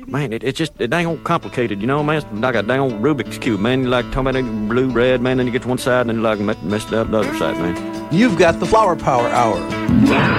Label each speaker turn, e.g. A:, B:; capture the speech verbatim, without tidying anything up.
A: man, it, it's just it dang old complicated, you know, man. It's like a dang old Rubik's Cube, man. You like talking about it, blue, red, man, then you get to one side, and then you like mess it up the other side, man.
B: You've got the Flower Power Hour.